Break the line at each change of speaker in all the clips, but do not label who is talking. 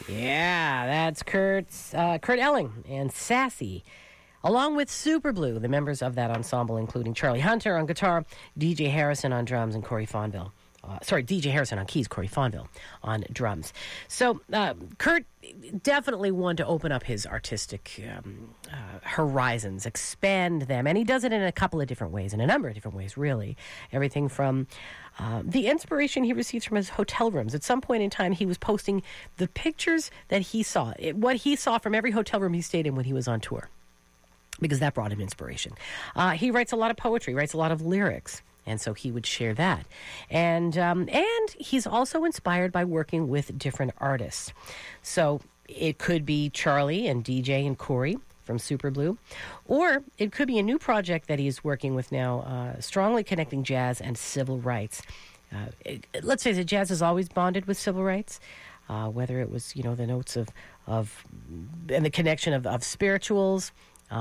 Yeah, that's Kurt Elling and Sassy, along with Super Blue, the members of that ensemble, including Charlie Hunter on guitar, DJ Harrison on drums, and Corey Fonville. DJ Harrison on keys, Corey Fonville on drums. So Kurt definitely wanted to open up his artistic horizons, expand them, and he does it in a couple of different ways, in a number of different ways, really. Everything from the inspiration he receives from his hotel rooms. At some point in time, he was posting the pictures that he saw, what he saw from every hotel room he stayed in when he was on tour, because that brought him inspiration. He writes a lot of poetry, writes a lot of lyrics. And so he would share that. And he's also inspired by working with different artists. So it could be Charlie and DJ and Corey from Super Blue, or it could be a new project that he's working with now, strongly connecting jazz and civil rights. Let's face it, jazz has always bonded with civil rights, whether it was, the notes of and the connection of spirituals,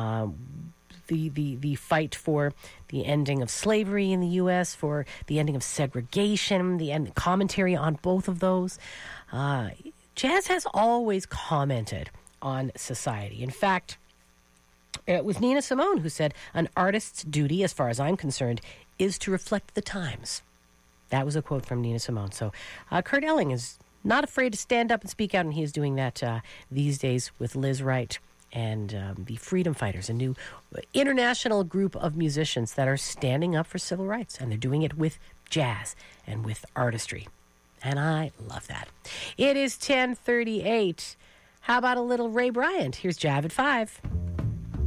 the fight for the ending of slavery in the U.S., for the ending of segregation, the end commentary on both of those. Jazz has always commented on society. In fact, it was Nina Simone who said, "An artist's duty, as far as I'm concerned, is to reflect the times." That was a quote from Nina Simone. So Kurt Elling is not afraid to stand up and speak out, and he is doing that these days with Liz Wright and the Freedom Fighters, a new international group of musicians that are standing up for civil rights, and they're doing it with jazz and with artistry. And I love that. It is 10:38. How about a little Ray Bryant? Here's Jive at 5.